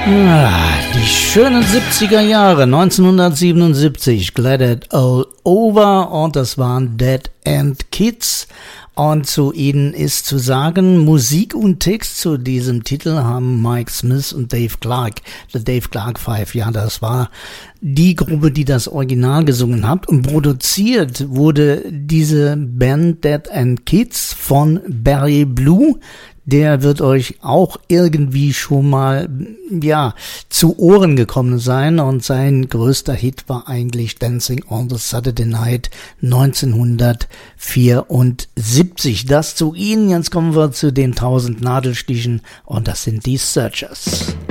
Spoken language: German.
Die schönen 70er Jahre, 1977, Glad It All Over, und das waren Dead End Kids. Und zu ihnen ist zu sagen, Musik und Text zu diesem Titel haben Mike Smith und Dave Clark, The Dave Clark Five. Ja, das war die Gruppe, die das Original gesungen hat. Und produziert wurde diese Band Dead End Kids von Barry Blue. Der wird euch auch irgendwie schon mal, zu Ohren gekommen sein, und sein größter Hit war eigentlich Dancing on the Saturday Night 1974. Das zu ihnen. Jetzt kommen wir zu den 1000 Nadelstichen, und das sind die Searchers.